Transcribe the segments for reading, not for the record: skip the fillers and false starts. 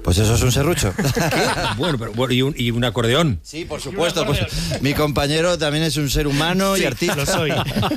Pues eso es un serrucho. Bueno, ¿y un acordeón? Sí, por supuesto. Pues, mi compañero también es un ser humano y artista. Lo soy.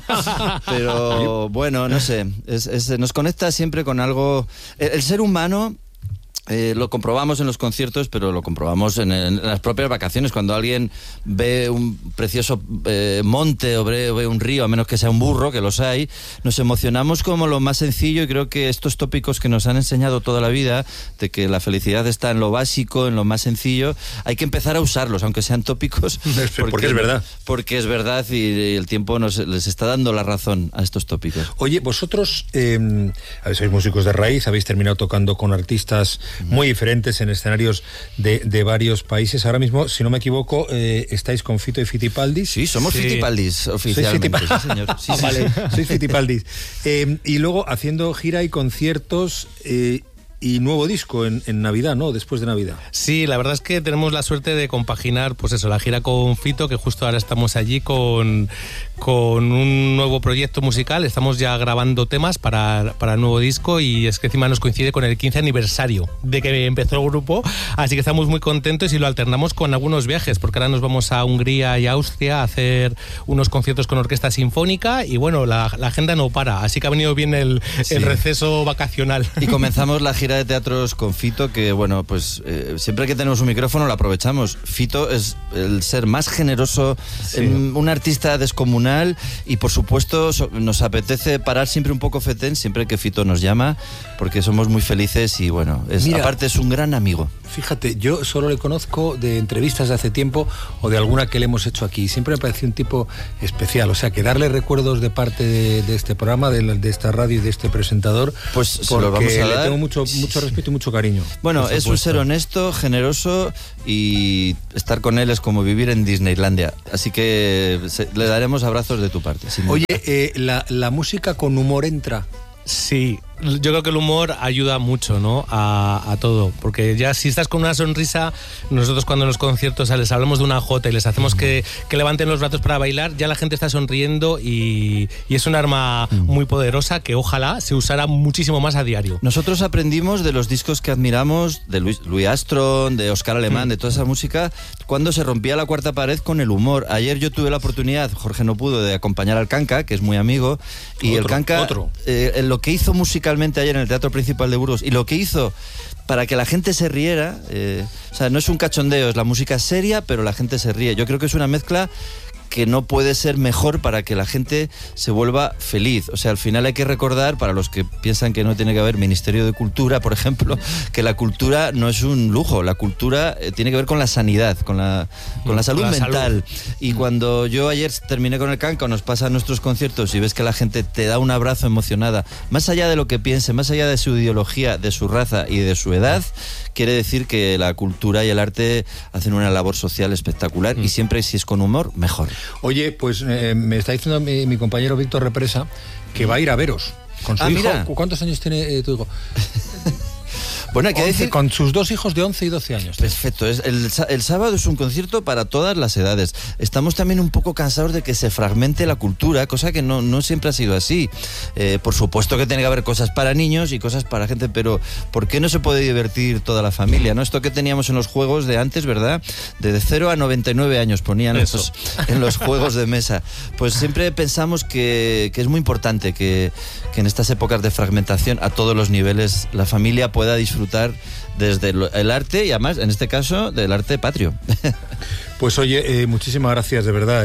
Pero bueno, no sé, nos conecta siempre con algo. El ser humano... lo comprobamos en los conciertos, pero lo comprobamos en las propias vacaciones. Cuando alguien ve un precioso monte o ve un río, a menos que sea un burro, que los hay, nos emocionamos como lo más sencillo, y creo que estos tópicos que nos han enseñado toda la vida, de que la felicidad está en lo básico, en lo más sencillo, hay que empezar a usarlos, aunque sean tópicos. Porque es verdad. Porque es verdad, y el tiempo les está dando la razón a estos tópicos. Oye, vosotros sois músicos de raíz, habéis terminado tocando con artistas muy diferentes en escenarios de varios países. Ahora mismo, si no me equivoco, estáis con Fito y Fitipaldis. Sí, somos Fitipaldis oficialmente. Sí, señor. Sí, vale, sois Fitipaldis. Y luego haciendo gira y conciertos y nuevo disco en Navidad, ¿no? Después de Navidad. Sí, la verdad es que tenemos la suerte de compaginar, pues eso, la gira con Fito, que justo ahora estamos allí con un nuevo proyecto musical. Estamos ya grabando temas para el nuevo disco, y es que encima nos coincide con el 15 aniversario de que empezó el grupo, así que estamos muy contentos y lo alternamos con algunos viajes, porque ahora nos vamos a Hungría y a Austria a hacer unos conciertos con orquesta sinfónica, y bueno, la agenda no para, así que ha venido bien el receso vacacional. Y comenzamos la gira de teatros con Fito, que bueno, pues siempre que tenemos un micrófono lo aprovechamos. Fito es el ser más generoso, un artista descomunal, y por supuesto nos apetece parar siempre un poco fetén siempre que Fito nos llama, porque somos muy felices, y bueno, aparte es un gran amigo. Fíjate, yo solo le conozco de entrevistas de hace tiempo o de alguna que le hemos hecho aquí. Siempre me pareció un tipo especial, o sea, que darle recuerdos de parte de este programa, de esta radio y de este presentador, pues se lo vamos a dar. Le tengo mucho respeto y mucho cariño. Bueno, es un ser honesto, generoso, y estar con él es como vivir en Disneylandia, así que le daremos abrazos de tu parte. Oye, la música con humor entra. Sí, yo creo que el humor ayuda mucho, ¿no? A todo, porque ya si estás con una sonrisa, nosotros cuando en los conciertos les hablamos de una jota y les hacemos que levanten los brazos para bailar, ya la gente está sonriendo, y es un arma muy poderosa que ojalá se usara muchísimo más a diario. Nosotros aprendimos de los discos que admiramos, de Louis Armstrong, de Oscar Alemán, de toda esa música, cuando se rompía la cuarta pared con el humor. Ayer yo tuve la oportunidad, Jorge no pudo, de acompañar al Canca, que es muy amigo, y el Canca, lo que hizo musicalmente ayer en el Teatro Principal de Burgos, y lo que hizo para que la gente se riera, o sea, no es un cachondeo, es la música seria, pero la gente se ríe. Yo creo que es una mezcla que no puede ser mejor para que la gente se vuelva feliz. O sea, al final hay que recordar, para los que piensan que no tiene que haber Ministerio de Cultura, por ejemplo, que la cultura no es un lujo, la cultura tiene que ver con la sanidad, con la salud mental. Y cuando yo ayer terminé con el Canca, nos pasa a nuestros conciertos y ves que la gente te da un abrazo emocionada, más allá de lo que piense, más allá de su ideología, de su raza y de su edad, quiere decir que la cultura y el arte hacen una labor social espectacular, y siempre, si es con humor, mejor. Oye, pues me está diciendo mi compañero Víctor Represa que va a ir a veros con su hijo. Mira. ¿Cuántos años tiene tu hijo? Bueno, hay que decir... Con sus dos hijos de 11 y 12 años. Perfecto. El sábado es un concierto para todas las edades. Estamos también un poco cansados de que se fragmente la cultura, cosa que no siempre ha sido así. Por supuesto que tiene que haber cosas para niños y cosas para gente, pero ¿por qué no se puede divertir toda la familia, no? Esto que teníamos en los juegos de antes, ¿verdad? De 0 a 99 años ponían en los juegos de mesa. Pues siempre pensamos que es muy importante que en estas épocas de fragmentación, a todos los niveles, la familia pueda disfrutar desde el arte, y además, en este caso, del arte patrio. Pues oye, muchísimas gracias, de verdad.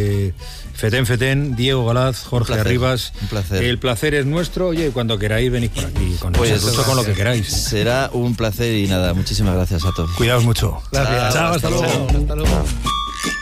Fetén, Diego Galaz, Jorge Arribas. Un placer. El placer es nuestro. Oye, cuando queráis venís por aquí con nosotros, con lo que queráis. Será un placer, y nada, muchísimas gracias a todos. Cuidaos mucho. Gracias. Chao, hasta luego. Hasta luego.